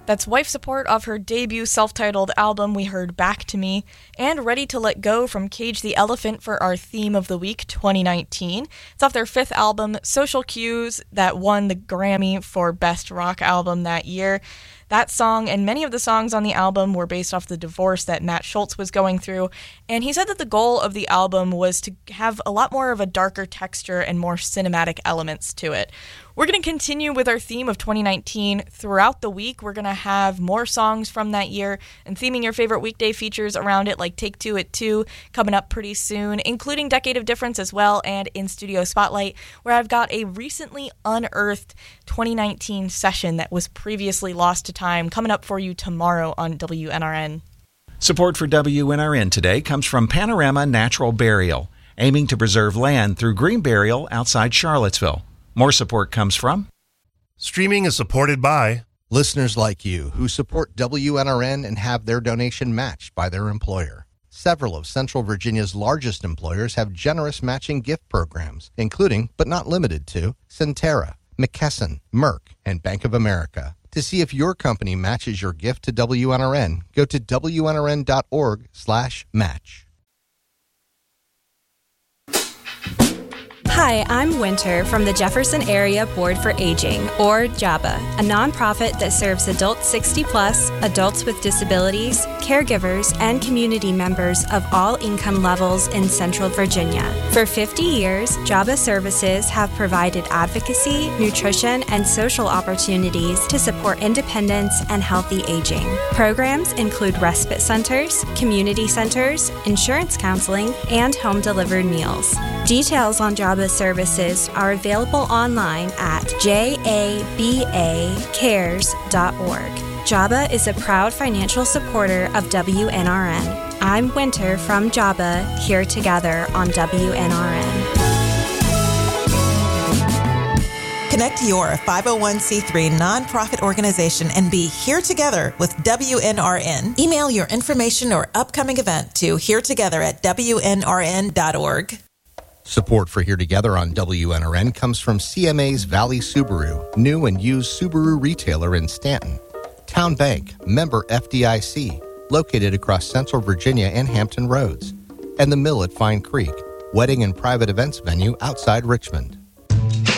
That's Wife Support off her debut self-titled album, we heard Back to Me, and Ready to Let Go from Cage the Elephant for our Theme of the Week 2019. It's off their fifth album, Social Cues, that won the Grammy for Best Rock Album that year. That song and many of the songs on the album were based off the divorce that Matt Schultz was going through, and he said that the goal of the album was to have a lot more of a darker texture and more cinematic elements to it. We're going to continue with our theme of 2019 throughout the week. We're going to have more songs from that year and theming your favorite weekday features around it, like Take Two at 2 coming up pretty soon, including Decade of Difference as well, and In Studio Spotlight, where I've got a recently unearthed 2019 session that was previously lost to time coming up for you tomorrow on WNRN. Support for WNRN today comes from Panorama Natural Burial, aiming to preserve land through green burial outside Charlottesville. More support comes from Streaming is supported by listeners like you who support WNRN and have their donation matched by their employer. Several of Central Virginia's largest employers have generous matching gift programs, including, but not limited to, Centera, McKesson, Merck, and Bank of America. To see if your company matches your gift to WNRN, go to WNRN.org/match. Hi, I'm Winter from the Jefferson Area Board for Aging, or JABA, a nonprofit that serves adults 60 plus, adults with disabilities, caregivers, and community members of all income levels in Central Virginia. For 50 years, JABA services have provided advocacy, nutrition, and social opportunities to support independence and healthy aging. Programs include respite centers, community centers, insurance counseling, and home-delivered meals. Details on JABA services are available online at jabacares.org. JABA is a proud financial supporter of WNRN. I'm Winter from JABA, here together on WNRN. Connect your 501c3 nonprofit organization and be here together with WNRN. Email your information or upcoming event to heretogether@WNRN.org. Support for Here Together on WNRN comes from CMA's Valley Subaru, new and used Subaru retailer in Stanton. Town Bank, member FDIC, located across Central Virginia and Hampton Roads. And the Mill at Fine Creek, wedding and private events venue outside Richmond.